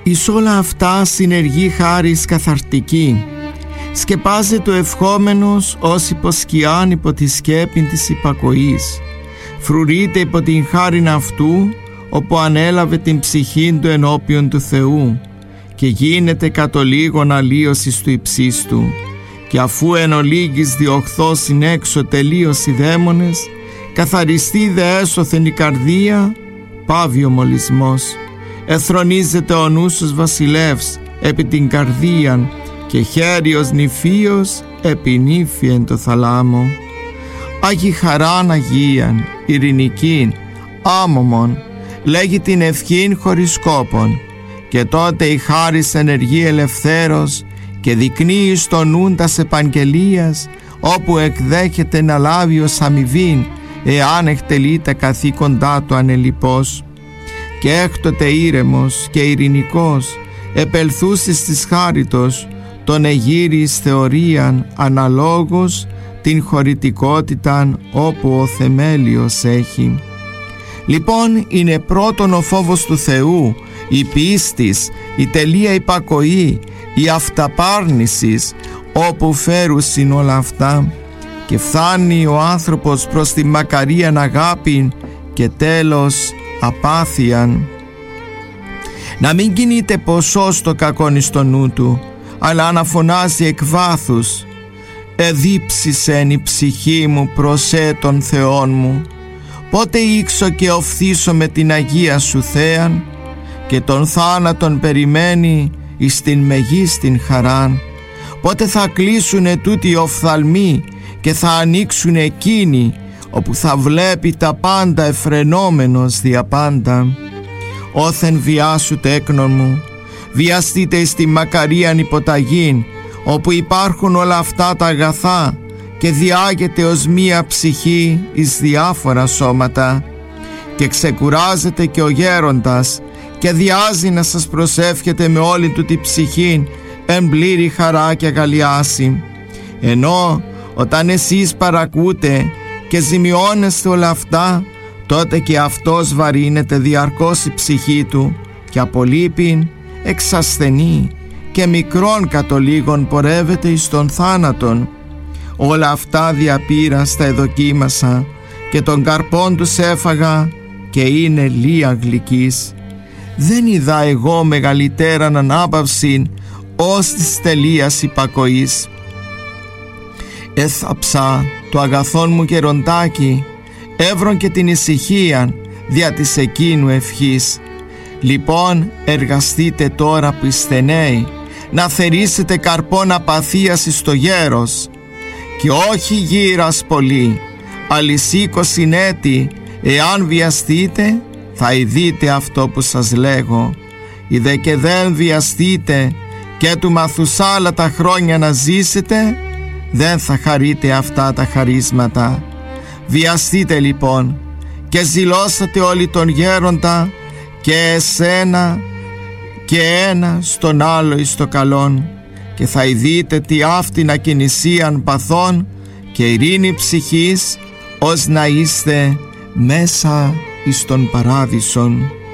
Εις όλα αυτά συνεργεί χάρις καθαρτική. Σκεπάζεται ο ευχόμενος ως υποσκιάν υπό τη σκέπην της υπακοής. Φρουρείται υπό την χάριν αυτού, όπου ανέλαβε την ψυχήν του ενώπιον του Θεού, και γίνεται κατ' ολίγον αλλίωσης του υψίστου. Και αφού εν ολίγης διοχθώσιν έξω τελείως οι δαίμονες, καθαριστεί δε έσωθεν η καρδία, πάβει ο μολυσμός. Εθρονίζεται ο νους ως βασιλεύς επί την καρδίαν, και χέριος νηφίος επί νύφη εν το θαλάμο. Άγι χαράν Αγίαν, ειρηνικήν, άμωμον, λέγει την ευχήν χωρίς σκόπον, και τότε η χάρις ενεργεί ελευθέρως και δεικνύει στο νουν τας επαγγελίας, όπου εκδέχεται να λάβει ως αμοιβήν, εάν εκτελεί τα καθήκοντά του ανελιπώς. Και έκτοτε ήρεμος και ειρηνικός, επελθούσης της χάριτος, τον εγείρης θεωρίαν αναλόγως την χωρητικότηταν όπου ο θεμέλιος έχει. Λοιπόν, είναι πρώτον ο φόβος του Θεού, η πίστης, η τελεία υπακοή, η αυταπάρνησης, όπου φέρουσιν όλα αυτά, και φθάνει ο άνθρωπος προς τη μακαρίαν αγάπην και τέλος απάθειαν. Να μην κινείται ποσός το κακόν εις το νου του, αλλά να φωνάζει εκ βάθους: εδίψησεν η ψυχή μου προς τον Θεόν μου, πότε ήξω και οφθήσω με την Αγία σου Θέαν, και τον θάνατον περιμένει εις την μεγίστην χαράν. Πότε θα κλείσουνε τούτοι οι οφθαλμοί και θα ανοίξουν εκείνοι, όπου θα βλέπει τα πάντα εφρενόμενος δια πάντα. Όθεν βιάσου τέκνον μου, βιαστείτε εις τη μακαρίαν υποταγήν, όπου υπάρχουν όλα αυτά τα αγαθά, και διάγεται ως μία ψυχή εις διάφορα σώματα. Και ξεκουράζεται και ο γέροντας, και διάζει να σας προσεύχεται με όλη του τη ψυχήν εν πλήρη χαρά και αγαλιάση. Ενώ όταν εσείς παρακούτε και ζημιώνεστε όλα αυτά, τότε και αυτός βαρύνεται διαρκώς η ψυχή του, και απολείπειν εξασθενεί, και μικρόν κατ' ολίγον πορεύεται εις τον θάνατον. Όλα αυτά διαπήρα στα εδοκίμασα, και τον καρπόν τους έφαγα, και είναι λία γλυκής. Δεν είδα εγώ μεγαλύτεραν ανάπαυσιν ως της τελείας υπακοής. Έθαψα το αγαθόν μου γεροντάκι, έβρον και την ησυχίαν δια της εκείνου ευχής. Λοιπόν εργαστείτε τώρα πιστενέοι, να θερήσετε καρπόν απαθίας εις το γέρος, και όχι γύρας πολύ, αλυσίκωσιν έτη, εάν βιαστείτε θα ειδείτε αυτό που σας λέγω. Ιδε και δεν βιαστείτε και του Μαθουσάλα τα χρόνια να ζήσετε, δεν θα χαρείτε αυτά τα χαρίσματα. Βιαστείτε λοιπόν και ζηλώσατε όλοι τον γέροντα, και εσένα και ένα στον άλλο εις το καλόν, και θα ειδείτε τι αυτήν κινησίαν παθών και ειρήνη ψυχής, ως να είστε μέσα εις τον παράδεισον.